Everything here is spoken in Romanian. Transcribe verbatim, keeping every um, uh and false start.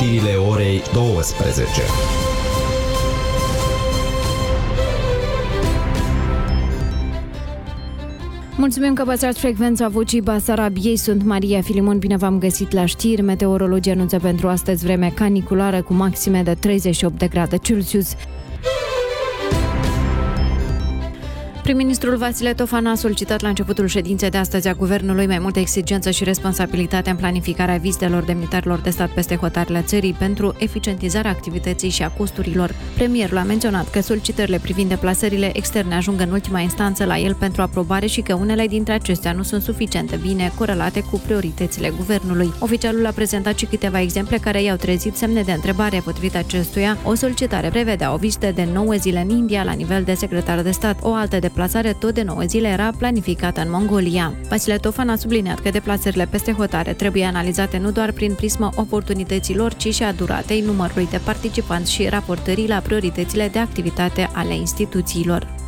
știrile orei douăsprezece. Mulțumim că păstrați frecvența Vocii Basarabiei. Sunt Maria Filimon, bine v-am găsit la știri. Meteorologii anunță pentru astăzi vreme caniculară cu maxime de treizeci și opt de grade Celsius. Prim-ministrul Vasile Tofan a solicitat la începutul ședinței de astăzi a Guvernului mai multă exigență și responsabilitate în planificarea vizitelor demnitarilor de stat peste hotările țării pentru eficientizarea activității și a costurilor. Premierul a menționat că solicitările privind deplasările externe ajung în ultima instanță la el pentru aprobare și că unele dintre acestea nu sunt suficient de bine corelate cu prioritățile Guvernului. Oficialul a prezentat și câteva exemple care i-au trezit semne de întrebare. Potrivit acestuia, o solicitare prevedea o vizită de nouă zile în India la nivel de secretar de stat, o altă de deplasare tot de nouă zile era planificată în Mongolia. Vasile Tofan a subliniat că deplasările peste hotare trebuie analizate nu doar prin prisma oportunităților, ci și a duratei, numărului de participanți și raportării la prioritățile de activitate ale instituțiilor.